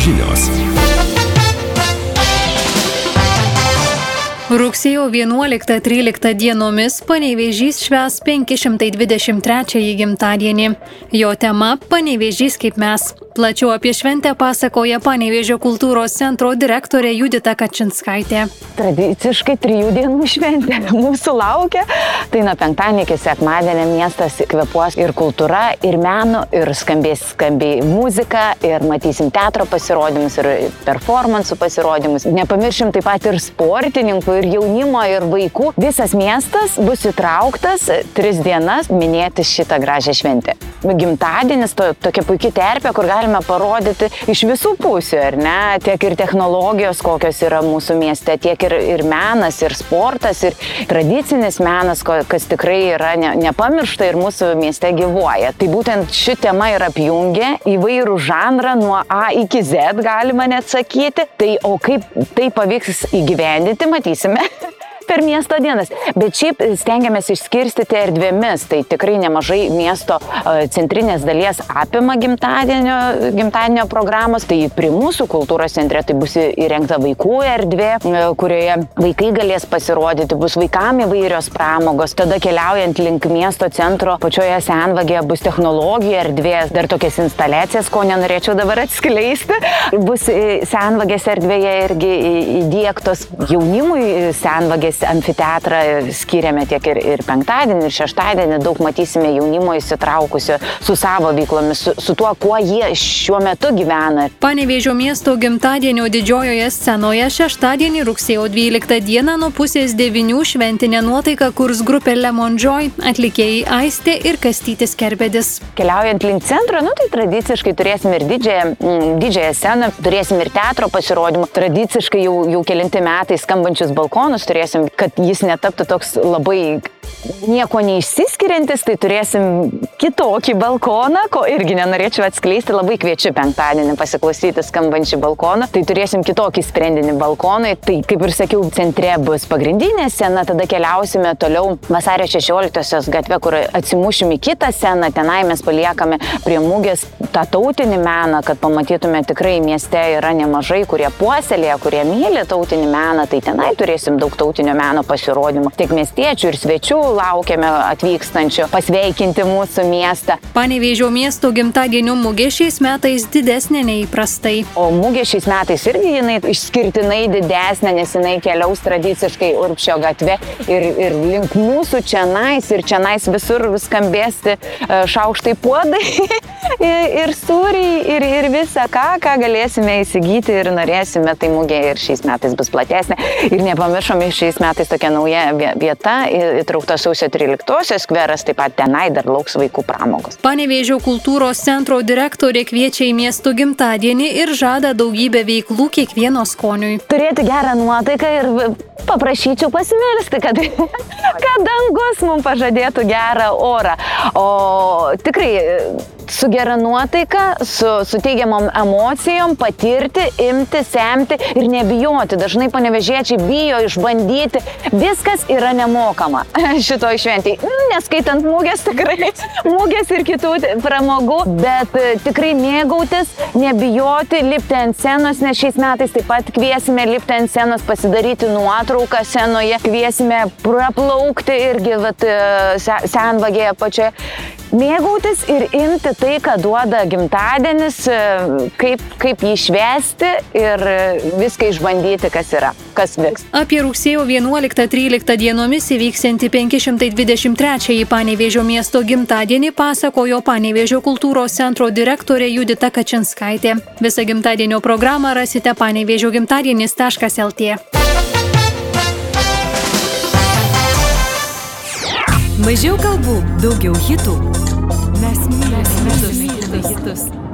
žinios. Rugsėjo 11-13 dienomis Panevėžys švęs 523 gimtadienį. Jo tema – Panevėžys kaip mes. Plačiau apie šventę pasakoja Panevėžio kultūros centro direktorė Judita Kačinskaitė. Tradiciškai 3 dienų šventė mūsų laukia. Tai nuo penktadienio iki sekmadienio miestas kvėpuos ir kultūra, ir menu, ir skambiai muzika, ir matysim teatro pasirodymus, ir performansų pasirodymus. Nepamiršim taip pat ir sportininkų, ir jaunimo, ir vaikų. Visas miestas bus įtrauktas 3 dienas minėti šitą gražią šventę. Gimtadienis tokia puikia terpė, kur galime parodyti iš visų pusių, ar ne? Tiek ir technologijos, kokios yra mūsų mieste, tiek ir menas, ir sportas, ir tradicinis menas, kas tikrai yra nepamiršta ir mūsų mieste gyvuoja. Tai būtent ši tema ir apjungia įvairų žanrą nuo A iki Z, galima net sakyti. Tai o kaip tai pavyks įgyvendinti, matysime per miesto dienas. Bet šiaip stengiamės išskirstyti erdvėmis. Tai tikrai nemažai miesto centrinės dalies apima gimtadienio programos. Tai prie mūsų kultūros centre tai bus įrengta vaikų erdvė, kurioje vaikai galės pasirodyti, bus vaikam įvairios pramogos. Tada keliaujant link miesto centro, pačioje senvagėje bus technologijų erdvė, dar tokias instaliacijas, ko nenorėčiau dabar atskleisti. Bus senvagės erdvėje irgi įdiegtos jaunimui senvagės amfiteatrą skiriame tiek ir penktadienį, ir šeštadienį. Daug matysime jaunimo įsitraukusio su savo veiklomis, su tuo, kuo jie šiuo metu gyvena. Panevėžio miesto gimtadienio didžiojoje scenoje šeštadienį rugsėjo 12 dieną nuo 8:30 šventinę nuotaiką kurs grupė Lemon Joy, atlikėjai Aistė ir Kastytis Kerbedis. Keliaujant link centro, tai tradiciškai turėsim ir didžiąją sceną, turėsim ir teatro pasirodymų. Tradiciškai jau kelinti metai skambančius balkonus turėsim, kad jis netaptų toks labai nieko neišsiskiriantis, tai turėsim kitokį balkoną, ko irgi nenorėčiau atskleisti, labai kviečiu penktadienį pasiklausyti skambančių balkoną, tai turėsim kitokį sprendinį balkonai, tai kaip ir sakiau, centre bus pagrindinė scena, tada keliausime toliau Vasario 16-osios gatvę, kur atsimušim į kitą sceną, tenai mes paliekame prie mugės tą tautinį meną, kad pamatytume tikrai mieste yra nemažai, kurie puoselėja, kurie myli tautinį meną, tai tenai turėsim daug tautinio meno pasirodymų, tiek miestiečių ir svečių laukiame atvykstančių pasveikinti mūsų miestą. Panevėžio miesto gimtadienio mugė šiais metais didesnė nei įprastai. O mugė šiais metais irgi jinai išskirtinai didesnė, nes jinai keliaus tradiciškai Urbšio gatve ir link mūsų čianais, ir čianais visur skambės šaukštai puodai ir sūriai ir visa ką galėsime įsigyti ir norėsime, tai mugė ir šiais metais bus platesnė. Ir nepamiršome, šiais metais tokia nauja vieta įtraukta sausio 13-osios skveras, taip pat tenai dar lauks vaikų pramogos. Panevėžio kultūros centro direktorė kviečia į miesto gimtadienį ir žada daugybę veiklų kiekvieno skoniui. Turėti gerą nuotaiką ir paprašyčiau pasimelsti, kad dangus mums pažadėtų gerą orą. O tikrai su gera nuotaika, su teigiamom emocijom patirti, imti, semti ir nebijoti. Dažnai panevėžiečiai bijo išbandyti. Viskas yra nemokama šitoj šventėj. Neskaitant mugės, tikrai mugės ir kitų pramogų, bet tikrai mėgautis, nebijoti, lipti ant scenos, nes šiais metais taip pat kviesime lipti ant scenos, pasidaryti nuotrauką scenoje, kviesime praplaukti irgi senvagėje pačioje. Mėgautis ir imti tai, ką duoda gimtadienis, kaip jį švęsti ir viską išbandyti, kas yra, kas vyks. Apie rugsėjo 11-13 dienomis įvyksiantį 523 Panevėžio miesto gimtadienį pasakojo Panevėžio kultūros centro direktorė Judita Kačinskaitė. Visą gimtadienio programą rasite panevežiogimtadienis.lt. Mažiau kalbų, daugiau hitų. Mes mylime hitus.